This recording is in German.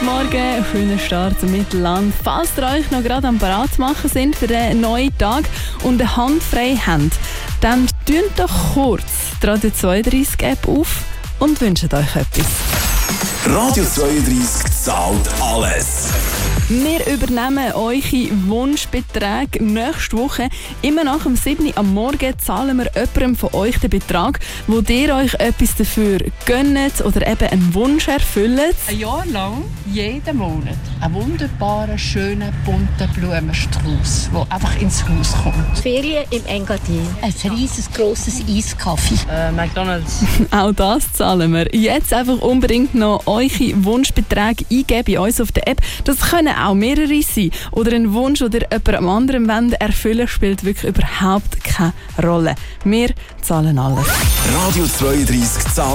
Guten Morgen, schönen Start mit Land. Falls ihr euch noch gerade am Parat machen sind für den neuen Tag und eine Hand frei habt, dann tönt doch kurz die Radio 32 App auf und wünscht euch etwas. Radio 32 zahlt alles. Wir übernehmen eure Wunschbeträge nächste Woche. Immer nach dem 7. am Morgen zahlen wir jemandem von euch den Betrag, wo ihr euch etwas dafür gönnt oder eben einen Wunsch erfüllt. Ein Jahr lang, jeden Monat, einen wunderbaren, schönen, bunten Blumenstrauß, der einfach ins Haus kommt. Ferien im Engadin. Ein riesensgroßes Eiskaffee. McDonald's. Auch das zahlen wir. Jetzt einfach unbedingt noch eure Wunschbeträge eingeben bei uns auf der App. Das können auch mehrere sein. Oder ein Wunsch, den ihr jemandem anderen erfüllen wollt, spielt wirklich überhaupt keine Rolle. Wir zahlen alles. Radio 32 zahlt